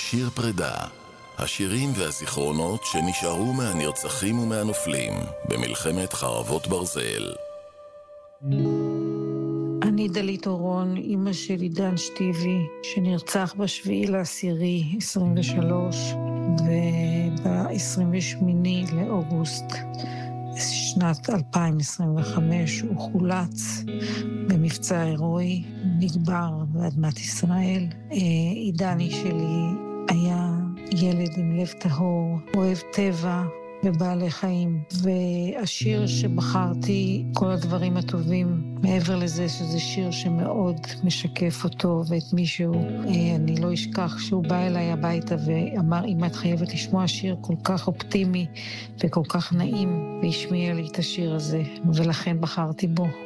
שיר פרידה, השירים והזיכרונות שנשארו מהנרצחים ומהנופלים במלחמת חרבות ברזל. אני דלית אורון, אמא של עידן שטיבי, שנרצח ב7/10/23 וב-28 לאוגוסט שנת 2025 הוא חולץ במבצע הירואי, נגבר באדמת ישראל. עידני שלי היה ילד עם לב טהור, אוהב טבע ובעלי חיים, והשיר שבחרתי, כל הדברים הטובים, מעבר לזה שזה שיר שמאוד משקף אותו ואת מישהו, אני לא אשכח שהוא בא אליי הביתה ואמר, אמא, את חייבת לשמוע שיר כל כך אופטימי וכל כך נעים, והשמיע לי את השיר הזה, ולכן בחרתי בו.